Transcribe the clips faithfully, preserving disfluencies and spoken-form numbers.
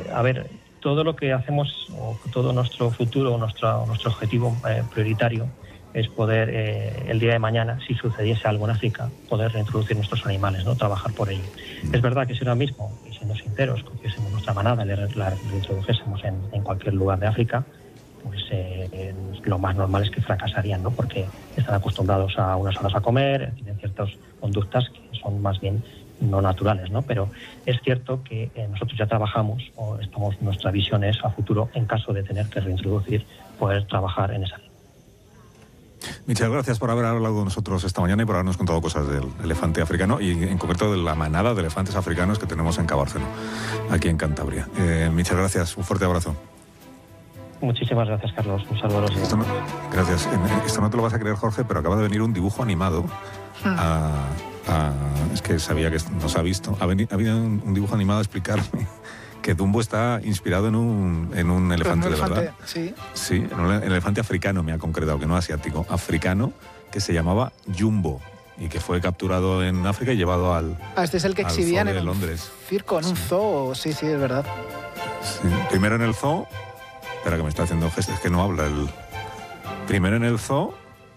a ver, todo lo que hacemos, o todo nuestro futuro, nuestro, nuestro objetivo eh, prioritario es poder, eh, el día de mañana, si sucediese algo en África, poder reintroducir nuestros animales, ¿no? Trabajar por ello. Es verdad que si ahora mismo, y siendo sinceros, cogiésemos nuestra manada y la reintrodujésemos en, en cualquier lugar de África, pues eh, lo más normal es que fracasarían, ¿no? Porque están acostumbrados a unas horas a comer, tienen ciertas conductas que son más bien no naturales, ¿no? Pero es cierto que eh, nosotros ya trabajamos, o estamos, nuestra visión es a futuro, en caso de tener que reintroducir, poder trabajar en esa. Michel, gracias por haber hablado con nosotros esta mañana y por habernos contado cosas del elefante africano y en concreto de la manada de elefantes africanos que tenemos en Cabárceno, aquí en Cantabria. Eh, Michel, gracias, un fuerte abrazo. Muchísimas gracias, Carlos. Un saludo a los Esto no, Gracias. Esto no te lo vas a creer, Jorge, pero acaba de venir un dibujo animado. A, a, es que sabía que nos ha visto. Ha venido, ha venido un, un dibujo animado a explicarme que Dumbo está inspirado en un, en un elefante, un elefante, de verdad. Sí. Sí, en un elefante africano, me ha concretado, que no asiático. Africano, que se llamaba Jumbo y que fue capturado en África y llevado al Ah, este es el que exhibían en Londres. un circo, en un zoo. Sí, sí, es verdad. Sí. Primero en el zoo. Espera, que me está haciendo gestos, es que no habla el... Primero en el zoo.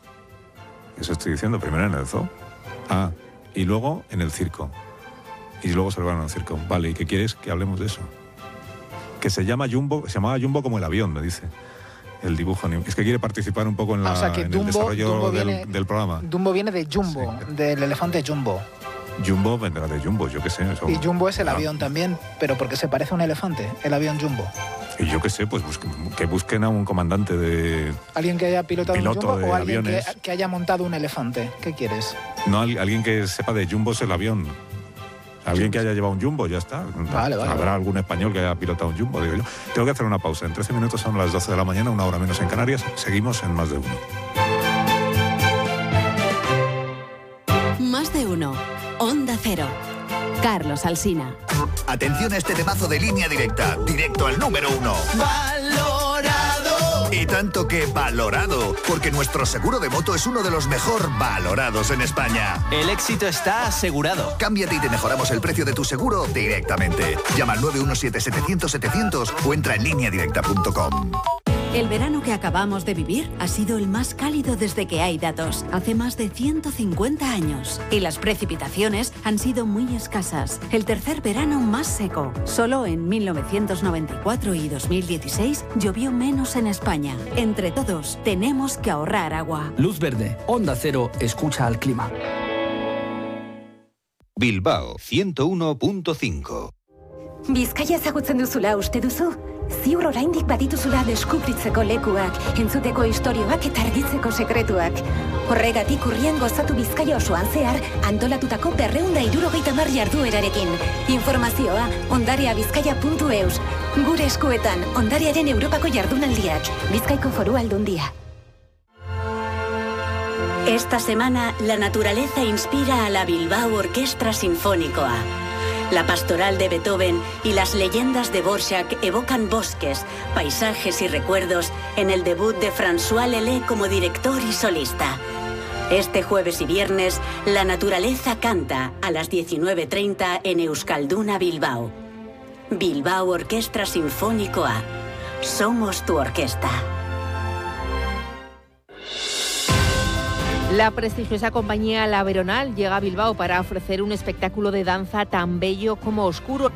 Eso estoy diciendo, primero en el zoo. Ah, y luego en el circo. Y luego se lo van al circo. Vale, ¿y qué quieres? Que hablemos de eso. Que se llama Jumbo, se llamaba Jumbo como el avión, me dice el dibujo. Es que quiere participar un poco en, la, ah, o sea que en Dumbo, el desarrollo Dumbo del, viene, del programa. Dumbo viene de Jumbo, sí. Del elefante Jumbo. Jumbo vendrá de Jumbo, yo qué sé. Eso, y Jumbo es el ah, avión también, pero porque se parece a un elefante, el avión Jumbo. Y yo qué sé, pues busquen, que busquen a un comandante de... ¿Alguien que haya pilotado piloto un Jumbo o alguien que, aviones. que haya montado un elefante? ¿Qué quieres? No, alguien que sepa de Jumbos el avión. Alguien que haya llevado un Jumbo, ya está. Vale, vale. Habrá algún español que haya pilotado un Jumbo, digo yo. Tengo que hacer una pausa. En trece minutos son las doce de la mañana, una hora menos en Canarias. Seguimos en Más de Uno. Más de Uno. Onda Cero. Carlos Alsina. Atención a este temazo de Línea Directa, directo al número uno. ¡Valorado! Y tanto que valorado, porque nuestro seguro de moto es uno de los mejor valorados en España. El éxito está asegurado. Cámbiate y te mejoramos el precio de tu seguro directamente. Llama al nueve uno siete setecientos setecientos o entra en línea directa punto com. El verano que acabamos de vivir ha sido el más cálido desde que hay datos, hace más de ciento cincuenta años. Y las precipitaciones han sido muy escasas. El tercer verano más seco. Solo en mil novecientos noventa y cuatro y dos mil dieciséis llovió menos en España. Entre todos, tenemos que ahorrar agua. Luz verde, Onda Cero, escucha al clima. Bilbao, ciento uno punto cinco. Bizkaia ezagutzen duzula uste duzu? Ziur oraindik badituzula deskubritzeko lekuak, entzuteko istorioak eta argitzeko sekretuak. Horregatik urrian gozatu Bizkaia osoan zehar antolatutako berrehun eta hirurogeita hamar jarduerarekin. Informazioa ondareabizkaia puntu eus. Gure eskuetan ondarearen Europako jardunaldiak. Bizkaiko Foru Aldundia. Esta semana, la naturaleza inspira a la Bilbao Orquestra Sinfónicoa. La pastoral de Beethoven y las leyendas de Dvořák evocan bosques, paisajes y recuerdos en el debut de François Lelé como director y solista. Este jueves y viernes, La naturaleza canta a las diecinueve treinta en Euskalduna Bilbao. Bilbao Orquestra Sinfónicoa. Somos tu orquesta. La prestigiosa compañía La Veronal llega a Bilbao para ofrecer un espectáculo de danza tan bello como oscuro.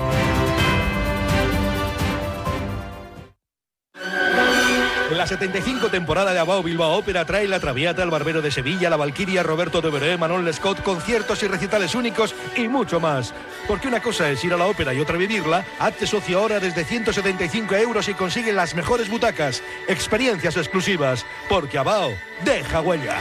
La setenta y cinco temporada de Abao Bilbao Ópera trae La Traviata, El Barbero de Sevilla, La Valquiria, Roberto Devereux, Manon Lescaut, conciertos y recitales únicos y mucho más. Porque una cosa es ir a la ópera y otra vivirla. Hazte socio ahora desde ciento setenta y cinco euros y consigue las mejores butacas. Experiencias exclusivas. Porque Abao deja huella.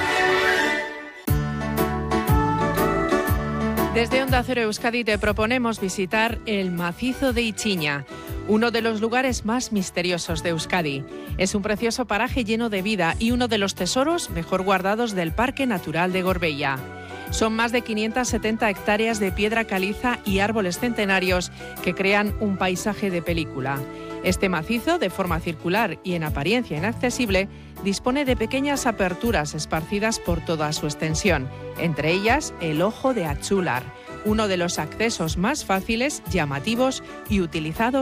Desde Onda Cero Euskadi te proponemos visitar el Macizo de Ichiña, uno de los lugares más misteriosos de Euskadi. Es un precioso paraje lleno de vida y uno de los tesoros mejor guardados del Parque Natural de Gorbella. Son más de quinientas setenta hectáreas de piedra caliza y árboles centenarios que crean un paisaje de película. Este macizo, de forma circular y en apariencia inaccesible, dispone de pequeñas aperturas esparcidas por toda su extensión, entre ellas el Ojo de Achular, uno de los accesos más fáciles, llamativos y utilizados